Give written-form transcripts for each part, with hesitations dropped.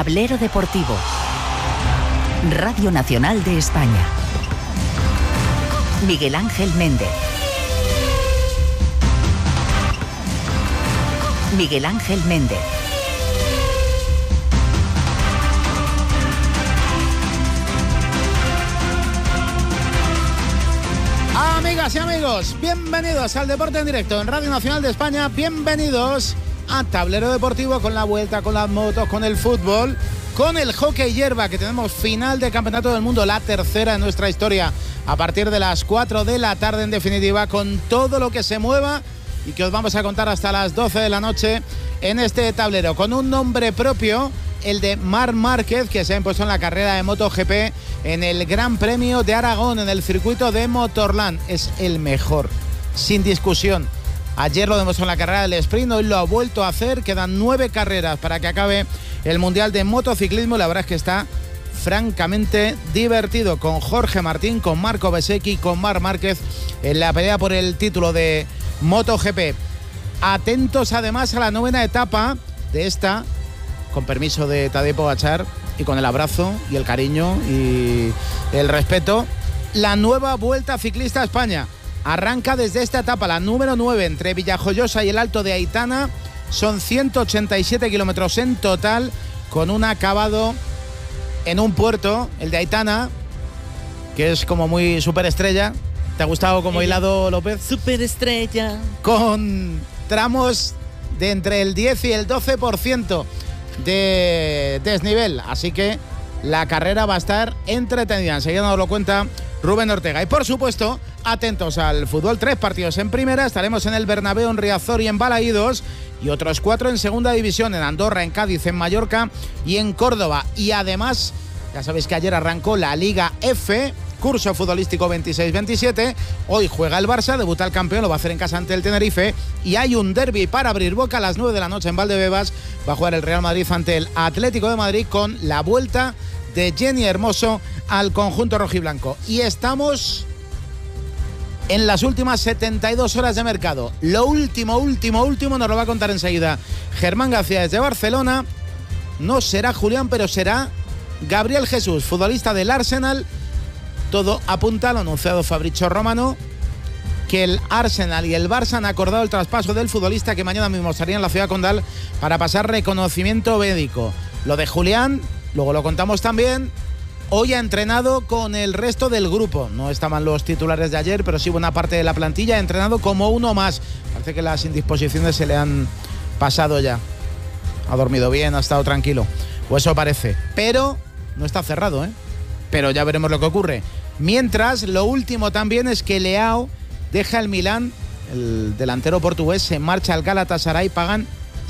Tablero Deportivo. Radio Nacional de España. Miguel Ángel Méndez. Miguel Ángel Méndez. Amigas y amigos, bienvenidos al Deporte en Directo en Radio Nacional de España. Bienvenidos a Tablero Deportivo, con la vuelta, con las motos, con el fútbol, con el hockey hierba, que tenemos final de Campeonato del Mundo, la tercera en nuestra historia, a partir de las 4 de la tarde, en definitiva, con todo lo que se mueva y que os vamos a contar hasta las 12 de la noche en este tablero, con un nombre propio, el de Marc Márquez, que se ha impuesto en la carrera de MotoGP en el Gran Premio de Aragón, en el circuito de Motorland. Es el mejor, sin discusión. Ayer lo demostró en la carrera del sprint, hoy lo ha vuelto a hacer. Quedan 9 carreras para que acabe el Mundial de Motociclismo. La verdad es que está francamente divertido, con Jorge Martín, con Marco Bezzecchi, con Marc Márquez en la pelea por el título de MotoGP. Atentos además a la 9ª etapa de esta, con permiso de Tadej Pogačar y con el abrazo y el cariño y el respeto, la nueva Vuelta Ciclista a España. Arranca desde esta etapa, la número 9, entre Villajoyosa y el Alto de Aitana. Son 187 kilómetros en total, con un acabado en un puerto, el de Aitana, que es como muy superestrella. ¿Te ha gustado como hilado, López? Superestrella. Con tramos de entre el 10 y el 12% de desnivel. Así que la carrera va a estar entretenida. Enseguida nos lo cuenta Rubén Ortega. Y por supuesto, atentos al fútbol. 3 partidos en primera. Estaremos en el Bernabéu, en Riazor y en Balaídos. Y otros 4 en segunda división, en Andorra, en Cádiz, en Mallorca y en Córdoba. Y además, ya sabéis que ayer arrancó la Liga F, curso futbolístico 26-27. Hoy juega el Barça, debuta el campeón, lo va a hacer en casa ante el Tenerife. Y hay un derbi para abrir boca a las 9 de la noche en Valdebebas. Va a jugar el Real Madrid ante el Atlético de Madrid, con la vuelta de Jenny Hermoso al conjunto rojiblanco. Y estamos en las últimas 72 horas de mercado. Lo último nos lo va a contar enseguida Germán García desde Barcelona. No será Julián, pero será Gabriel Jesús, futbolista del Arsenal. Todo apunta, lo ha anunciado Fabrizio Romano, que el Arsenal y el Barça han acordado el traspaso del futbolista, que mañana mismo estaría en la ciudad condal para pasar reconocimiento médico. Lo de Julián, luego lo contamos también. Hoy ha entrenado con el resto del grupo. No estaban los titulares de ayer, pero sí buena parte de la plantilla. Ha entrenado como uno más. Parece que las indisposiciones se le han pasado ya. Ha dormido bien, ha estado tranquilo. O eso parece. Pero no está cerrado, ¿eh? Pero ya veremos lo que ocurre. Mientras, lo último también es que Leao deja el Milán. El delantero portugués se marcha al Galatasaray. Pagan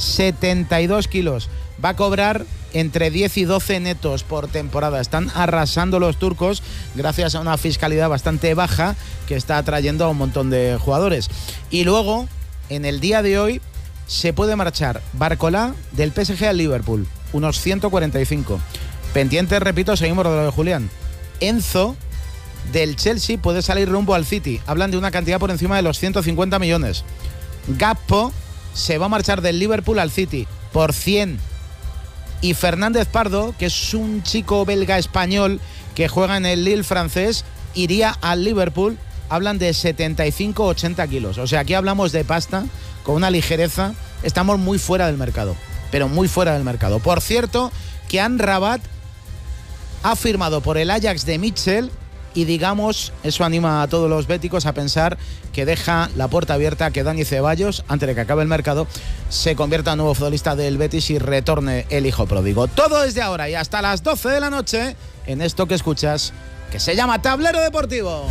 72 kilos. Va a cobrar entre 10 y 12 netos por temporada. Están arrasando los turcos gracias a una fiscalidad bastante baja que está atrayendo a un montón de jugadores. Y luego, en el día de hoy, se puede marchar Barcolá del PSG al Liverpool. Unos 145. Pendientes, repito, seguimos de lo de Julián. Enzo del Chelsea puede salir rumbo al City. Hablan de una cantidad por encima de los 150 millones. Gakpo se va a marchar del Liverpool al City por 100. Y Fernández Pardo, que es un chico belga español que juega en el Lille francés, iría al Liverpool. Hablan de 75-80 kilos. O sea, aquí hablamos de pasta con una ligereza. Estamos muy fuera del mercado, pero muy fuera del mercado. Por cierto, que Amrabat ha firmado por el Ajax de Mitchell, y digamos, eso anima a todos los béticos a pensar que deja la puerta abierta a que Dani Ceballos, antes de que acabe el mercado, se convierta en nuevo futbolista del Betis y retorne el hijo pródigo. Todo desde ahora y hasta las 12 de la noche en esto que escuchas, que se llama Tablero Deportivo.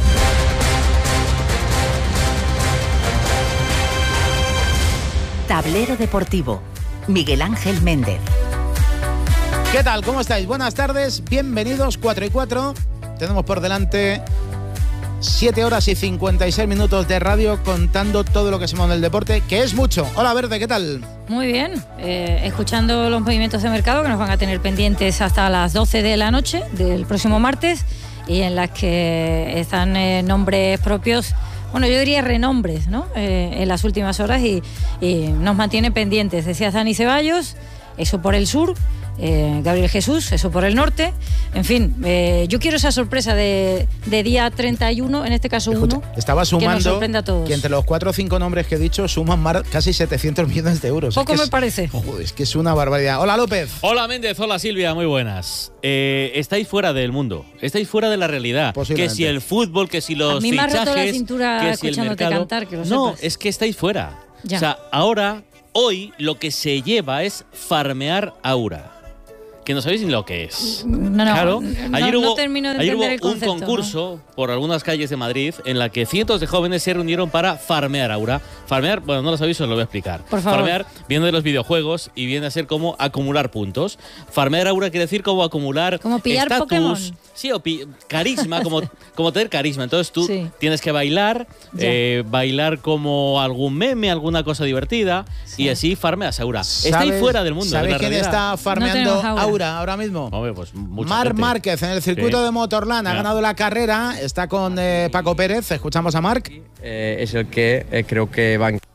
Tablero Deportivo. Miguel Ángel Méndez. ¿Qué tal? ¿Cómo estáis? Buenas tardes, bienvenidos. 4 y 4. Tenemos por delante 7 horas y 56 minutos de radio contando todo lo que se mueve en el deporte, que es mucho. Hola, Verde, ¿qué tal? Muy bien, escuchando los movimientos de mercado que nos van a tener pendientes hasta las 12 de la noche del próximo martes, y en las que están nombres propios, bueno, yo diría renombres, ¿no? En las últimas horas, y nos mantiene pendientes. Decías Dani Ceballos, eso por el sur, Gabriel Jesús, eso por el norte. En fin, yo quiero esa sorpresa de día 31, en este caso 1. Estaba sumando que nos sorprenda a todos. Que entre los 4 o 5 nombres que he dicho suman casi 700 millones de euros. Poco me parece. Joder, es que es una barbaridad. Hola, López. Hola, Méndez. Hola, Silvia. Muy buenas. Estáis fuera del mundo. Estáis fuera de la realidad. Que si el fútbol, que si los fichajes, a mí me ha roto la cintura que si el mercado. Cantar, que lo no, sepas. es que estáis fuera. Ya. O sea, hoy lo que se lleva es farmear Aura. Que no sabéis ni lo que es. No, claro. Ayer hubo un concurso por algunas calles de Madrid en la que cientos de jóvenes se reunieron para farmear Aura. Farmear, bueno, no lo sabéis, os lo voy a explicar. Por favor. Farmear viene de los videojuegos y viene a ser como acumular puntos. Farmear Aura quiere decir como acumular como pillar estatus, Pokémon. Sí, o carisma, como tener carisma. Entonces tú tienes que bailar, bailar como algún meme, alguna cosa divertida, y así farmeas Aura. Estáis fuera del mundo. ¿Sabéis de la quién realidad. está farmeando Aura ahora mismo? Hombre, pues Marc Márquez en el circuito de Motorland ha ganado la carrera, está con Paco Pérez. Escuchamos a Marc. Es el que creo que va en...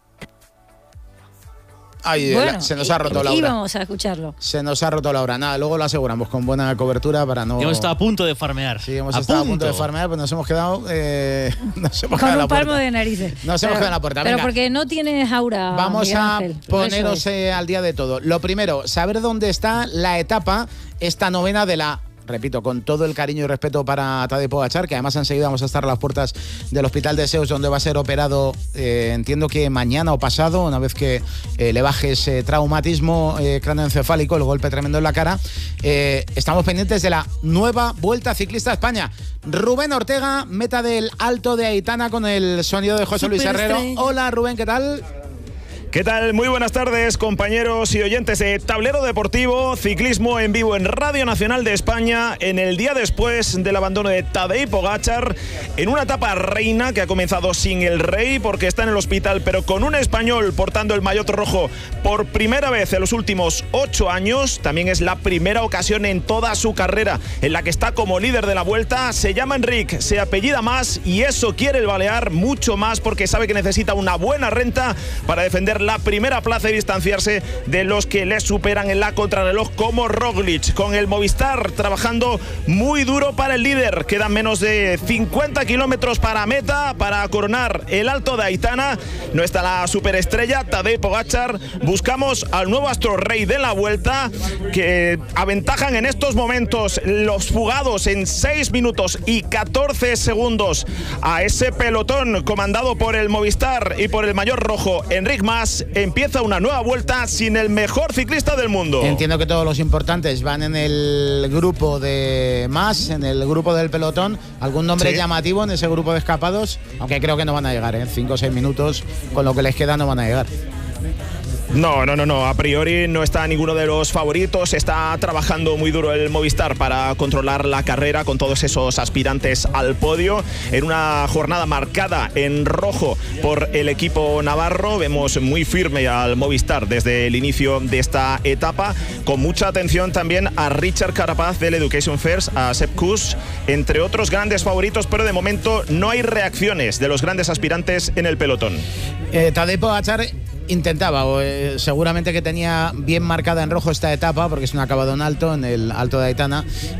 Ay, bueno, se nos ha roto la hora. Íbamos a escucharlo. Se nos ha roto la hora. Nada, luego lo aseguramos con buena cobertura para no... Hemos estado a punto de farmear. Sí, hemos estado a punto de farmear, pues nos hemos quedado... con un palmo de narices. Nos hemos quedado en la puerta. Pero venga. porque no tienes Aura. Vamos a Ángel, poneros al día de todo. Lo primero, saber dónde está la etapa, esta novena de la... Repito, con todo el cariño y respeto para Tadej Pogačar, que además enseguida vamos a estar a las puertas del Hospital de Seuss, donde va a ser operado, entiendo que mañana o pasado, una vez que le baje ese traumatismo cráneoencefálico, el golpe tremendo en la cara. Estamos pendientes de la nueva Vuelta Ciclista a España. Rubén Ortega, meta del Alto de Aitana, con el sonido de José Luis Herrero. Hola, Rubén, ¿qué tal? ¿Qué tal? Muy buenas tardes, compañeros y oyentes de Tablero Deportivo, ciclismo en vivo en Radio Nacional de España, en el día después del abandono de Tadej Pogačar, en una etapa reina que ha comenzado sin el rey porque está en el hospital, pero con un español portando el maillot rojo por primera vez en los últimos 8 años. También es la primera ocasión en toda su carrera en la que está como líder de la Vuelta. Se llama Enric, se apellida Mas, y eso quiere el balear mucho más porque sabe que necesita una buena renta para defender la primera plaza y distanciarse de los que le superan en la contrarreloj como Roglic. Con el Movistar trabajando muy duro para el líder. Quedan menos de 50 kilómetros para meta, para coronar el Alto de Aitana. No está la superestrella Tadej Pogačar. Buscamos al nuevo astro rey de la Vuelta, que aventajan en estos momentos los fugados en 6 minutos y 14 segundos a ese pelotón comandado por el Movistar y por el maillot rojo Enric Mas. Empieza una nueva vuelta sin el mejor ciclista del mundo. Entiendo que todos los importantes van en el grupo de Mas, en el grupo del pelotón. ¿Algún nombre llamativo en ese grupo de escapados? Aunque creo que no van a llegar, 5 o 6 minutos con lo que les queda no van a llegar. No. A priori no está ninguno de los favoritos. Está trabajando muy duro el Movistar para controlar la carrera con todos esos aspirantes al podio. En una jornada marcada en rojo por el equipo navarro. Vemos muy firme al Movistar desde el inicio de esta etapa. Con mucha atención también a Richard Carapaz del Education First, a Sepp Kuss, entre otros grandes favoritos, pero de momento no hay reacciones de los grandes aspirantes en el pelotón. Tadej Pogačar intentaba, seguramente que tenía bien marcada en rojo esta etapa, porque es un acabado en alto, en el Alto de Aitana,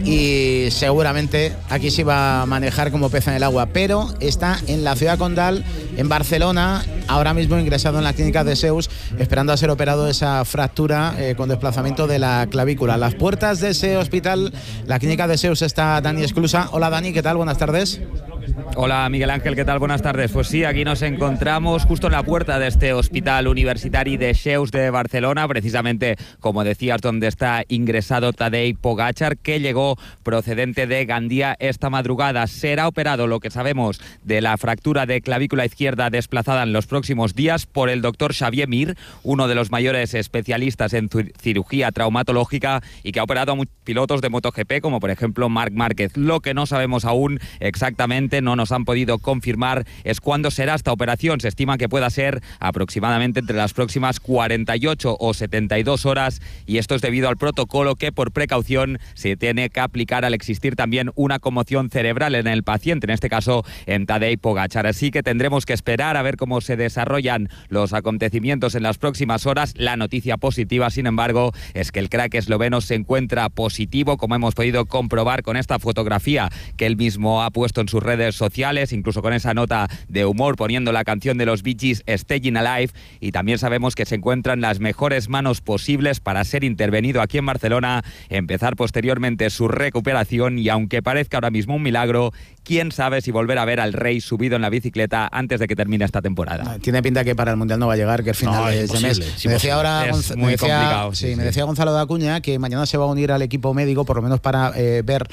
y seguramente aquí se iba a manejar como pez en el agua, pero está en la ciudad condal, en Barcelona, ahora mismo ingresado en la clínica de Seuss, esperando a ser operado de esa fractura con desplazamiento de la clavícula. A las puertas de ese hospital, la clínica de Seuss, está Dani Esclusa. Hola Dani, ¿qué tal? Buenas tardes. Hola Miguel Ángel, ¿qué tal? Buenas tardes. Pues sí, aquí nos encontramos justo en la puerta de este hospital universitario de Seuss de Barcelona, precisamente, como decías, donde está ingresado Tadej Pogačar, que llegó procedente de Gandía esta madrugada. Será operado, lo que sabemos, de la fractura de clavícula izquierda desplazada en los próximos días por el doctor Xavier Mir, uno de los mayores especialistas en cirugía traumatológica y que ha operado a muchos pilotos de MotoGP, como por ejemplo Marc Márquez. Lo que no sabemos aún exactamente momento no nos han podido confirmar es cuándo será esta operación. Se estima que pueda ser aproximadamente entre las próximas 48 o 72 horas, y esto es debido al protocolo que por precaución se tiene que aplicar al existir también una conmoción cerebral en el paciente, en este caso en Tadej Pogačar. Así que tendremos que esperar a ver cómo se desarrollan los acontecimientos en las próximas horas. La noticia positiva, sin embargo, es que el crack esloveno se encuentra positivo, como hemos podido comprobar con esta fotografía que él mismo ha puesto en sus redes sociales, incluso con esa nota de humor poniendo la canción de los Bee Gees Staying Alive, y también sabemos que se encuentra en las mejores manos posibles para ser intervenido aquí en Barcelona, empezar posteriormente su recuperación, y aunque parezca ahora mismo un milagro, quién sabe si volver a ver al Rey subido en la bicicleta antes de que termine esta temporada. Tiene pinta que para el Mundial no va a llegar, que el final es de mes. Me decía ahora me decía Gonzalo de Acuña que mañana se va a unir al equipo médico, por lo menos para ver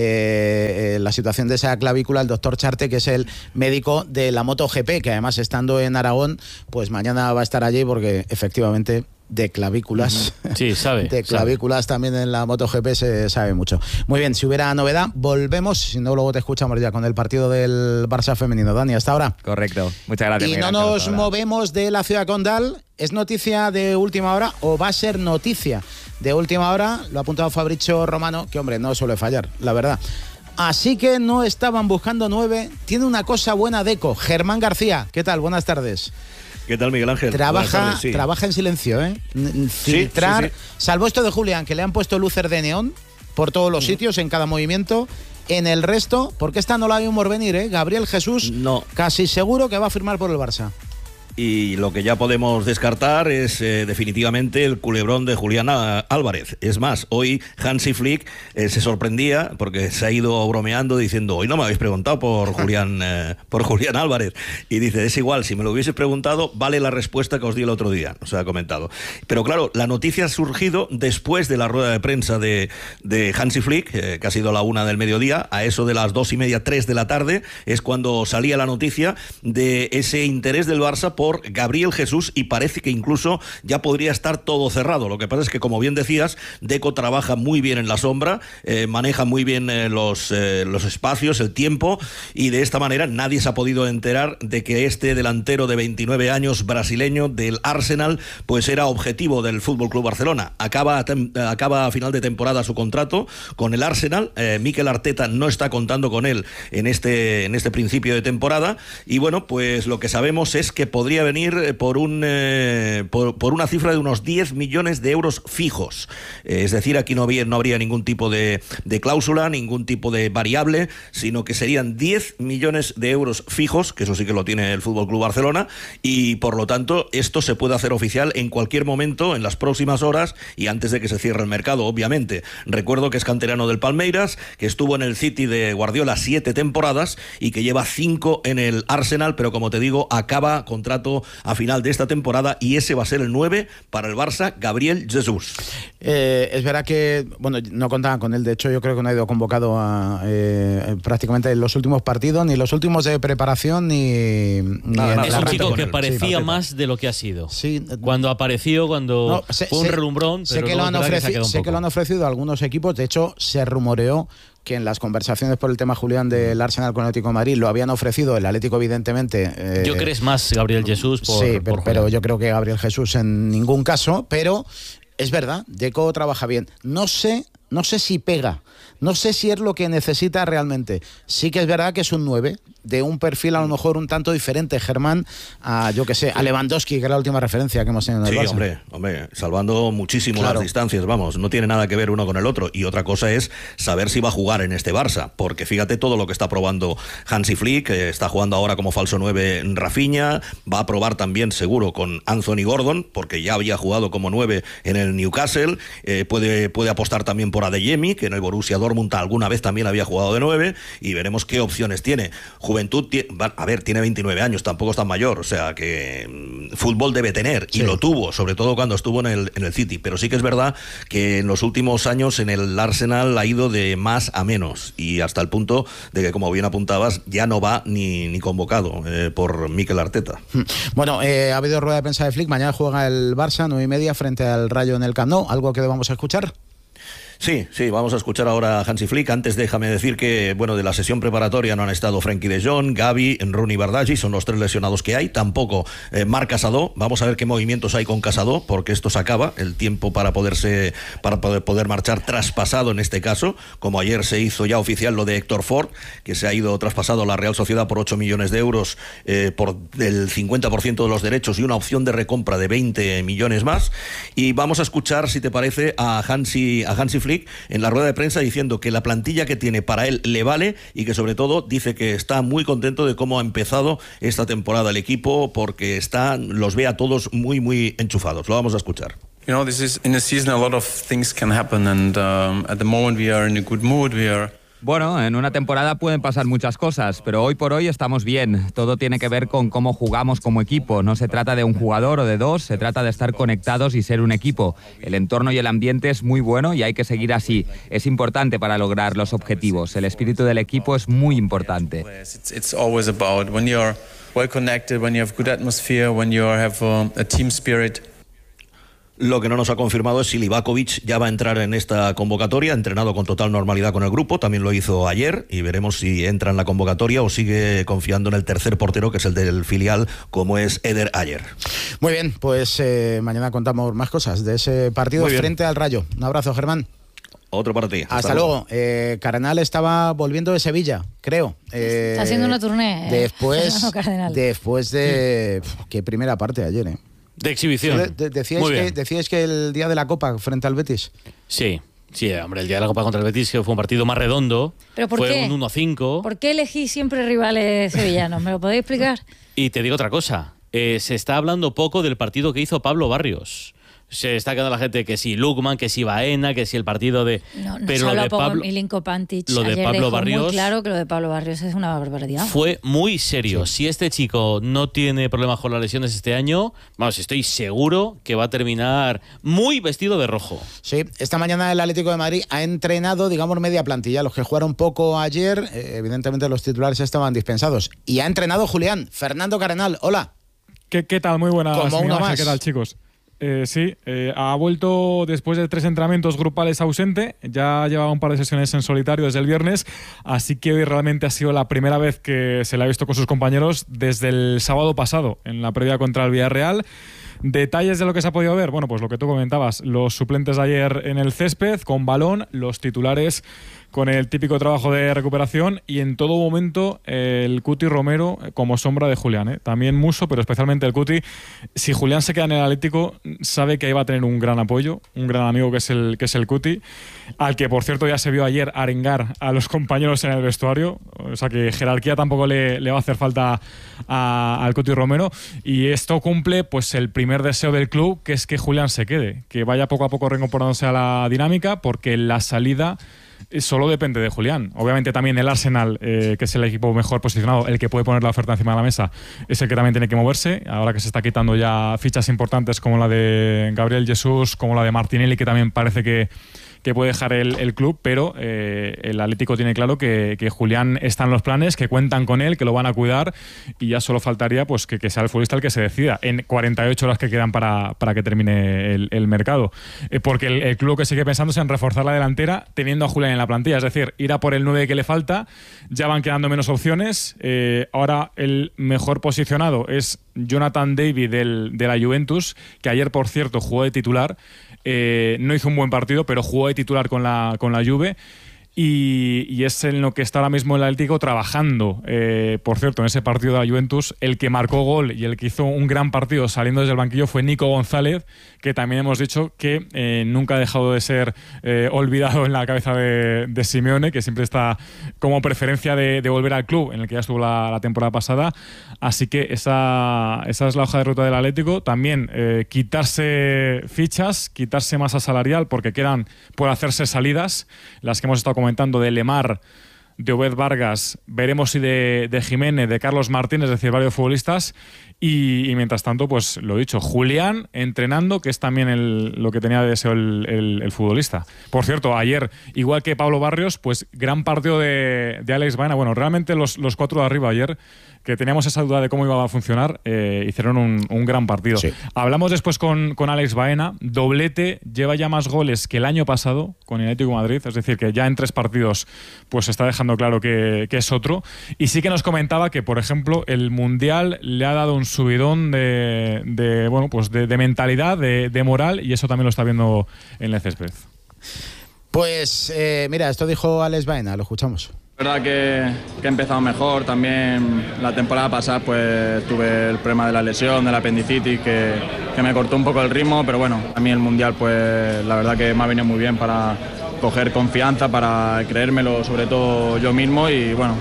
la situación de esa clavícula, el doctor Charte, que es el médico de la MotoGP, que además estando en Aragón, pues mañana va a estar allí porque efectivamente de clavículas. Sí, sabe. De clavículas sabe. También en la MotoGP se sabe mucho. Muy bien, si hubiera novedad, volvemos. Si no, luego te escuchamos ya con el partido del Barça femenino. Dani, hasta ahora. Correcto. Muchas gracias. Y no nos movemos de la ciudad condal. ¿Es noticia de última hora o va a ser noticia de última hora? Lo ha apuntado Fabrizio Romano, que hombre, no suele fallar, la verdad. Así que no estaban buscando 9. Tiene una cosa buena Deco. Germán García, ¿qué tal? Buenas tardes. ¿Qué tal, Miguel Ángel? Trabaja en silencio, ¿eh? Filtrar, sí. Salvo esto de Julián, que le han puesto luces de neón por todos los sitios, en cada movimiento. En el resto, porque esta no la vimos venir, ¿eh? Gabriel Jesús, no. Casi seguro que va a firmar por el Barça. Y lo que ya podemos descartar es definitivamente el culebrón de Julián Álvarez. Es más, hoy Hansi Flick se sorprendía porque se ha ido bromeando diciendo: hoy no me habéis preguntado por Julián Álvarez. Y dice: es igual, si me lo hubieses preguntado, vale la respuesta que os di el otro día. Nos ha comentado. Pero claro, la noticia ha surgido después de la rueda de prensa de Hansi Flick, que ha sido la 1 del mediodía. A eso de las 2:30, 3 de la tarde, es cuando salía la noticia de ese interés del Barça por Gabriel Jesús, y parece que incluso ya podría estar todo cerrado. Lo que pasa es que, como bien decías, Deco trabaja muy bien en la sombra, maneja muy bien los espacios, el tiempo, y de esta manera nadie se ha podido enterar de que este delantero de 29 años brasileño del Arsenal pues era objetivo del FC Barcelona. Acaba a final de temporada su contrato con el Arsenal. Mikel Arteta no está contando con él en este principio de temporada, y bueno, pues lo que sabemos es que podría venir por una cifra de unos 10 millones de euros fijos. Es decir, aquí no habría ningún tipo de cláusula, ningún tipo de variable, sino que serían 10 millones de euros fijos, que eso sí que lo tiene el FC Barcelona, y por lo tanto esto se puede hacer oficial en cualquier momento, en las próximas horas, y antes de que se cierre el mercado, obviamente. Recuerdo que es canterano del Palmeiras, que estuvo en el City de Guardiola 7 temporadas y que lleva 5 en el Arsenal, pero como te digo, acaba contrato a final de esta temporada, y ese va a ser el 9 para el Barça, Gabriel Jesús. Es verdad que, bueno, no contaban con él. De hecho, yo creo que no ha ido convocado prácticamente en los últimos partidos, ni los últimos de preparación, ni nada. Es un chico que parecía más de lo que ha sido. Sí. Cuando apareció, fue un relumbrón, sé que lo han ofrecido algunos equipos. De hecho, se rumoreó que en las conversaciones por el tema, Julián, del Arsenal con el Atlético de Madrid lo habían ofrecido. El Atlético, evidentemente... Yo creo que es más Gabriel Jesús pero yo creo que Gabriel Jesús en ningún caso. Pero es verdad, Deco trabaja bien. No sé si pega. No sé si es lo que necesita realmente. Sí que es verdad que es un 9, de un perfil a lo mejor un tanto diferente, Germán, a Lewandowski, que era la última referencia que hemos tenido en el Barça. Hombre, salvando muchísimo las distancias, vamos, no tiene nada que ver uno con el otro. Y otra cosa es saber si va a jugar en este Barça, porque fíjate todo lo que está probando Hansi Flick. Está jugando ahora como falso 9 Rafinha, va a probar también seguro con Anthony Gordon, porque ya había jugado como 9 en el Newcastle. Puede apostar también por Adeyemi, que en el Borussia Dortmund alguna vez también había jugado de 9, y veremos qué opciones tiene. Juventud, tiene 29 años, tampoco es tan mayor, o sea que fútbol debe tener, y lo tuvo, sobre todo cuando estuvo en el City. Pero sí que es verdad que en los últimos años en el Arsenal ha ido de más a menos, y hasta el punto de que, como bien apuntabas, ya no va ni convocado por Mikel Arteta. Bueno, ha habido rueda de prensa de Flick. Mañana juega el Barça 9:30 frente al Rayo en el Camp Nou. ¿Algo que debamos escuchar? Sí, vamos a escuchar ahora a Hansi Flick. Antes déjame decir que, bueno, de la sesión preparatoria no han estado Frenkie de Jong, Gavi, Rooney, Bardghji, son los 3 lesionados que hay. Tampoco Marc Casadó. Vamos a ver qué movimientos hay con Casadó, porque esto se acaba, el tiempo para poder marchar traspasado en este caso, como ayer se hizo ya oficial lo de Héctor Ford, que se ha ido traspasado a la Real Sociedad por 8 millones de euros por el 50% de los derechos y una opción de recompra de 20 millones más. Y vamos a escuchar, si te parece, a Hansi Flick en la rueda de prensa diciendo que la plantilla que tiene para él le vale y que sobre todo dice que está muy contento de cómo ha empezado esta temporada el equipo, porque los ve a todos muy, muy enchufados. Lo vamos a escuchar. You know, this is in a season a lot of things can happen and at the moment we are in a good mood. Bueno, en una temporada pueden pasar muchas cosas, pero hoy por hoy estamos bien. Todo tiene que ver con cómo jugamos como equipo. No se trata de un jugador o de dos, se trata de estar conectados y ser un equipo. El entorno y el ambiente es muy bueno y hay que seguir así. Es importante para lograr los objetivos. El espíritu del equipo es muy importante. It's always about when you're well connected, when you have good atmosphere, when you have a team spirit. Lo que no nos ha confirmado es si Livakovic ya va a entrar en esta convocatoria, ha entrenado con total normalidad con el grupo, también lo hizo ayer, y veremos si entra en la convocatoria o sigue confiando en el tercer portero, que es el del filial, como es Eder Ayer. Muy bien, pues mañana contamos más cosas de ese partido frente al Rayo. Un abrazo, Germán. Otro para ti. Hasta luego. Cardenal estaba volviendo de Sevilla, creo. Está haciendo una tournée. Después de... Qué primera parte ayer, De exhibición. Decíais que el día de la Copa frente al Betis. Sí, hombre, el día de la Copa contra el Betis que fue un partido más redondo. ¿Pero por fue qué? Un 1-5. ¿Por qué elegís siempre rivales sevillanos? ¿Me lo podéis explicar? Y te digo otra cosa. Se está hablando poco del partido que hizo Pablo Barrios. Se está quedando la gente que si Lukman, que si Baena, que si el partido de... No se habla poco de Milinko Pantic. Lo de Pablo Barrios... muy claro que lo de Pablo Barrios es una barbaridad. Fue muy serio. Sí. Si este chico no tiene problemas con las lesiones este año, vamos, estoy seguro que va a terminar muy vestido de rojo. Sí, esta mañana el Atlético de Madrid ha entrenado, digamos, media plantilla. Los que jugaron poco ayer, evidentemente los titulares estaban dispensados. Y ha entrenado Julián. Fernando Cardenal, hola. ¿Qué tal? Muy buenas. Como uno más. ¿Qué tal, chicos? Ha vuelto después de 3 entrenamientos grupales ausente, ya llevaba un par de sesiones en solitario desde el viernes, así que hoy realmente ha sido la primera vez que se le ha visto con sus compañeros desde el sábado pasado, en la previa contra el Villarreal. Detalles de lo que se ha podido ver, bueno, pues lo que tú comentabas, los suplentes de ayer en el césped, con balón, los titulares con el típico trabajo de recuperación y en todo momento el Cuti Romero como sombra de Julián. También Musso, pero especialmente el Cuti. Si Julián se queda en el Atlético, sabe que ahí va a tener un gran apoyo, un gran amigo que es el Cuti, al que por cierto ya se vio ayer arengar a los compañeros en el vestuario, o sea que jerarquía tampoco le va a hacer falta al Cuti Romero, y esto cumple pues el primer deseo del club, que es que Julián se quede, que vaya poco a poco reincorporándose a la dinámica, porque la salida solo depende de Julián. Obviamente también el Arsenal, que es el equipo mejor posicionado, el que puede poner la oferta encima de la mesa, es el que también tiene que moverse, ahora que se está quitando ya fichas importantes como la de Gabriel Jesús, como la de Martinelli, que también parece que puede dejar el club, pero el Atlético tiene claro que Julián está en los planes, que cuentan con él, que lo van a cuidar, y ya solo faltaría pues que sea el futbolista el que se decida en 48 horas que quedan para que termine el mercado, porque el club lo que sigue pensando es en reforzar la delantera teniendo a Julián en la plantilla, es decir, ir a por el 9 que le falta. Ya van quedando menos opciones. Ahora el mejor posicionado es Jonathan David de la Juventus, que ayer por cierto jugó de titular. No hizo un buen partido, pero jugó de titular con la Juve. Y es en lo que está ahora mismo el Atlético trabajando. Por cierto, en ese partido de la Juventus, el que marcó gol y el que hizo un gran partido saliendo desde el banquillo fue Nico González, que también hemos dicho que nunca ha dejado de ser olvidado en la cabeza de Simeone, que siempre está como preferencia de volver al club, en el que ya estuvo la temporada pasada. Así que esa es la hoja de ruta del Atlético. También quitarse fichas, quitarse masa salarial, porque quedan por hacerse salidas, las que hemos estado comentando de Lemar, de Obed Vargas, veremos si de Jiménez, de Carlos Martín, es decir, varios futbolistas. Y mientras tanto, pues lo dicho, Julián entrenando, que es también lo que tenía de deseo el futbolista. Por cierto, ayer, igual que Pablo Barrios, pues gran partido de Alex Baena. Bueno, realmente los 4 de arriba ayer, que teníamos esa duda de cómo iba a funcionar, hicieron un gran partido. Sí. Hablamos después con Alex Baena, doblete, lleva ya más goles que el año pasado con el Atlético de Madrid, es decir, que ya en 3 partidos pues está dejando claro que es otro. Y sí que nos comentaba que, por ejemplo, el Mundial le ha dado un subidón de mentalidad, de moral, y eso también lo está viendo en el césped. Pues mira, esto dijo Alex Baena, lo escuchamos. Es verdad que he empezado mejor. También la temporada pasada pues tuve el problema de la lesión, del apendicitis, que me cortó un poco el ritmo, pero bueno, a mí el Mundial pues la verdad que me ha venido muy bien para coger confianza, para creérmelo sobre todo yo mismo, y bueno,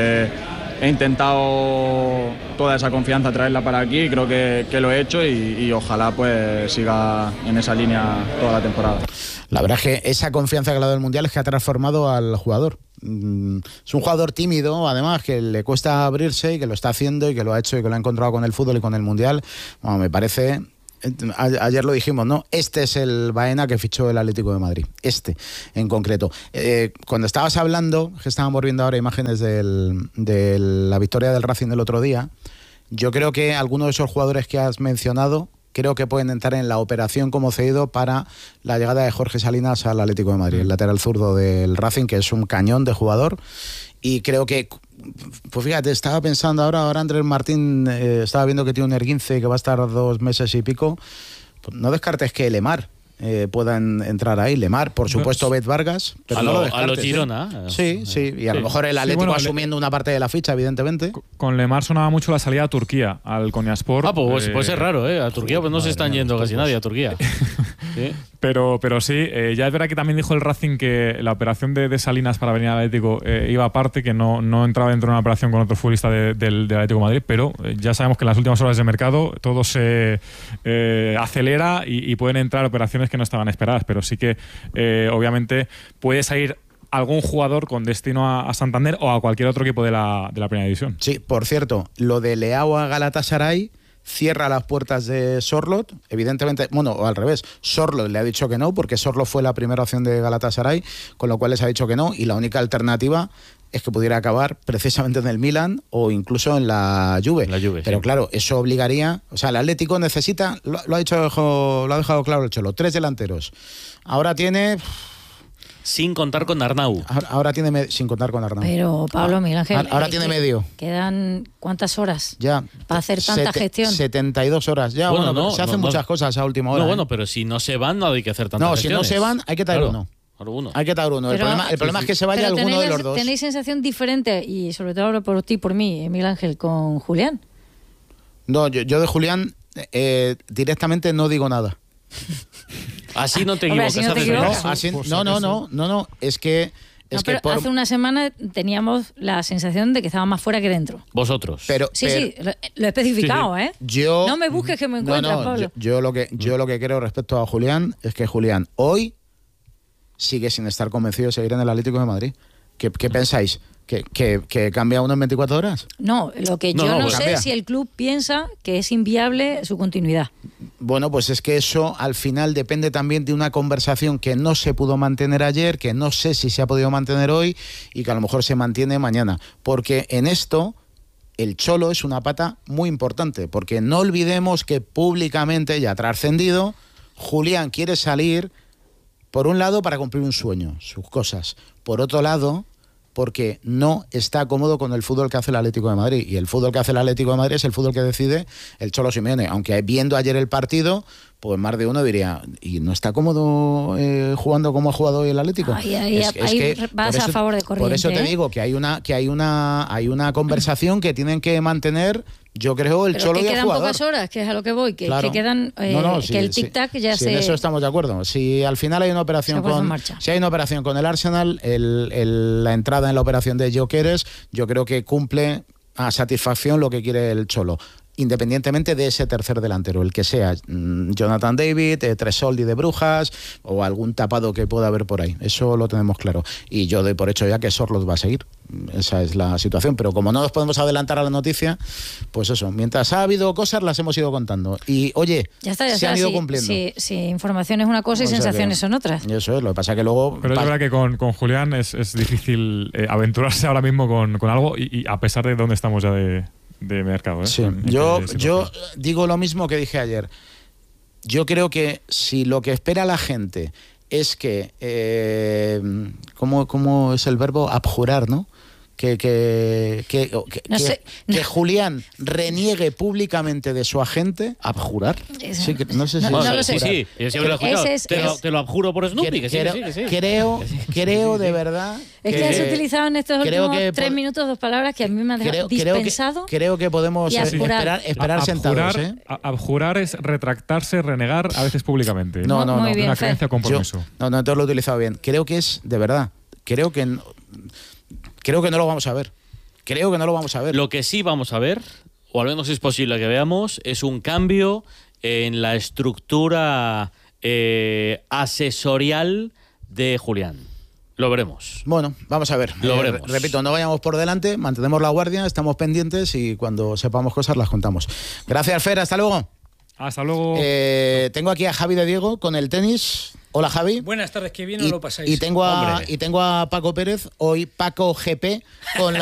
he intentado toda esa confianza traerla para aquí, creo que lo he hecho, y ojalá pues siga en esa línea toda la temporada. La verdad es que esa confianza que le ha dado el Mundial es que ha transformado al jugador. Es un jugador tímido, además, que le cuesta abrirse, y que lo está haciendo, y que lo ha hecho, y que lo ha encontrado con el fútbol y con el Mundial. Bueno, me parece... Ayer lo dijimos, ¿no? Este es el Baena que fichó el Atlético de Madrid. Este, en concreto. Cuando estabas hablando, que estábamos viendo ahora imágenes de la victoria del Racing del otro día, yo creo que algunos de esos jugadores que has mencionado creo que pueden entrar en la operación como cedido para la llegada de Jorge Salinas al Atlético de Madrid, el lateral zurdo del Racing, que es un cañón de jugador. Y creo que, pues fíjate, estaba pensando ahora Andrés Martín, estaba viendo que tiene un esguince que va a estar 2 meses y pico. Pues no descartes que Lemar puedan entrar ahí. Lemar, por supuesto, Obed Vargas, pero no lo descartes. A lo Girona. Sí, y a lo mejor el Atlético asumiendo una parte de la ficha, evidentemente. Con Lemar sonaba mucho la salida a Turquía, al Konyaspor. Pues puede ser raro, ¿eh? A Turquía pues no se están yendo casi nadie a Turquía. ¿Sí? Pero sí, ya es verdad que también dijo el Racing que la operación de Salinas para venir al Atlético iba aparte, que no entraba dentro de una operación con otro futbolista del Atlético de Madrid, pero ya sabemos que en las últimas horas de mercado todo se acelera y pueden entrar operaciones que no estaban esperadas, pero sí que obviamente puede salir algún jugador con destino a Santander o a cualquier otro equipo de la primera división. Sí, por cierto, lo de Leao a Galatasaray cierra las puertas de Sorloth, evidentemente, bueno, o al revés, Sorloth le ha dicho que no, porque Sorloth fue la primera opción de Galatasaray, con lo cual les ha dicho que no, y la única alternativa es que pudiera acabar precisamente en el Milan o incluso en la Juve. Pero sí, claro, eso obligaría, o sea, el Atlético necesita, lo ha dejado claro el Cholo, 3 delanteros. Ahora tiene... Sin contar con Arnau. Ahora tiene sin contar con Arnau. Pero Pablo, Miguel Ángel, ahora tiene medio. ¿Quedan cuántas horas ya para hacer tanta gestión? 72 horas. Ya, bueno, se hacen muchas cosas a última hora. No, bueno, pero si no se van, no hay que hacer tantas gestiones. No, si no se van, hay que traer uno. Hay que traer uno. Pero, el problema es que se vaya alguno de los dos. ¿Tenéis sensación diferente? Y sobre todo por ti, por mí, Miguel Ángel, con Julián. No, yo de Julián directamente no digo nada. Así no te equivocas. No, es que... hace una semana teníamos la sensación de que estaba más fuera que dentro. Vosotros. Sí, lo he especificado, ¿eh? No me busques que me encuentres, Pablo. Yo lo que creo respecto a Julián es que Julián hoy sigue sin estar convencido de seguir en el Atlético de Madrid. ¿Qué pensáis? ¿Que cambia uno en 24 horas? No, lo que yo no sé es si el club piensa que es inviable su continuidad. Bueno, pues es que eso al final depende también de una conversación que no se pudo mantener ayer, que no sé si se ha podido mantener hoy y que a lo mejor se mantiene mañana. Porque en esto el Cholo es una pata muy importante, porque no olvidemos que públicamente, ya trascendido, Julián quiere salir, por un lado, para cumplir un sueño, sus cosas. Por otro lado, porque no está cómodo con el fútbol que hace el Atlético de Madrid. Y el fútbol que hace el Atlético de Madrid es el fútbol que decide el Cholo Simeone. Aunque viendo ayer el partido, pues más de uno diría, ¿y no está cómodo jugando como ha jugado hoy el Atlético? Ahí vas a favor de corriente. Por eso te digo que hay una conversación que tienen que mantener, yo creo, el Cholo y el jugador. Que quedan pocas horas, que es a lo que voy, que quedan que el tic-tac ya se... En eso estamos de acuerdo. Si al final hay una operación con el Arsenal, la entrada en la operación de Gyökeres, yo creo que cumple a satisfacción lo que quiere el Cholo. independientemente de ese tercer delantero, el que sea, Jonathan David, Tresoldi de Brujas o algún tapado que pueda haber por ahí. Eso lo tenemos claro. Y yo doy por hecho ya que Sorloth va a seguir. Esa es la situación. Pero como no nos podemos adelantar a la noticia, pues eso, mientras ha habido cosas, las hemos ido contando. Y oye, se han ido cumpliendo. Sí, información es una cosa y sensaciones son otras. Eso es, lo que pasa que luego... Pero es verdad que con Julián es difícil aventurarse ahora mismo con algo y a pesar de dónde estamos ya de mercado. Sí, yo digo lo mismo que dije ayer. Yo creo que si lo que espera la gente es que... ¿cómo es el verbo? Abjurar, ¿no? Que Julián reniegue públicamente de su agente. ¿Abjurar? Sí, no sé si lo sé. Sí, yo siempre lo he escuchado. Te lo abjuro por Snoopy, que sí. Creo de verdad... Es que has utilizado en estos últimos 3 minutos 2 palabras que a mí me han dejado dispensado. Creo que podemos esperar sentados. Abjurar es retractarse, renegar, a veces públicamente. No. Una creencia compromiso. Entonces lo he utilizado bien. Creo que es, de verdad, creo que no lo vamos a ver. Creo que no lo vamos a ver. Lo que sí vamos a ver, o al menos es posible que veamos, es un cambio en la estructura asesorial de Julián. Lo veremos. Bueno, vamos a ver. Lo veremos. Repito, no vayamos por delante, mantenemos la guardia, estamos pendientes y cuando sepamos cosas las contamos. Gracias, Fer. Hasta luego. Hasta luego. Tengo aquí a Javi de Diego con el tenis. Hola, Javi. Buenas tardes, qué bien os lo pasáis. Y tengo a Paco Pérez, hoy Paco GP, con la